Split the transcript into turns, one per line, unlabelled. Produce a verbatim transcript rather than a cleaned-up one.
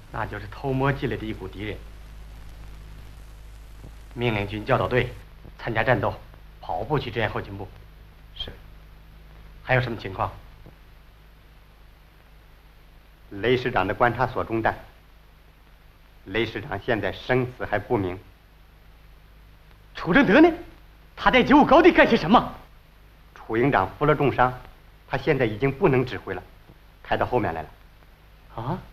那就是偷摸进来的一股敌人。命令军教导队参加战斗，跑步去支援后勤部。
是。
还有什么情况？
雷师长的观察所中弹。雷师长现在生死还不明。
楚正德呢？他在九五高地干些什么？
楚营长负了重伤，他现在已经不能指挥了，开到后面来了。
啊？